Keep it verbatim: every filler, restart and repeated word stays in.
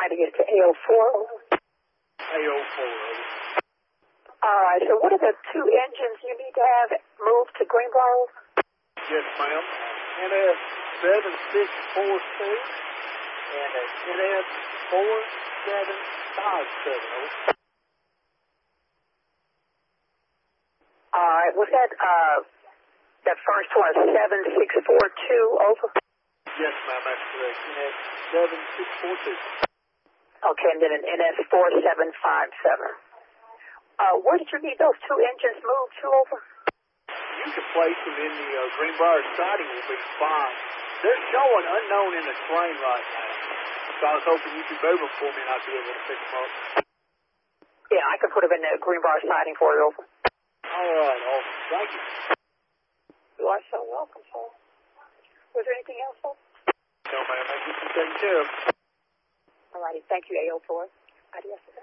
trying to get to A O four. A O four, over. All right, so what are the two engines you need to have moved to Greenbrier? Yes, ma'am. N S seven six four two and a N S four seven five seven, over. All right, was that, uh, that first one, seven six four two, over? Yes, ma'am, that's correct. N S seven six four two. Okay, and then an N S four seven five seven. Uh, where did you need those two engines moved to, over? You can place them in the uh, Greenbrier siding will be fine. They're showing unknown in the train right now. So I was hoping you could move them for me and I'd be able to pick them up. Yeah, I can put them in the Greenbrier siding for you, over. All right, awesome. Thank you. You are so welcome, sir. Was there anything else, sir? No, ma'am. Thank you for taking care of. All righty. Thank you, A O four. Adios.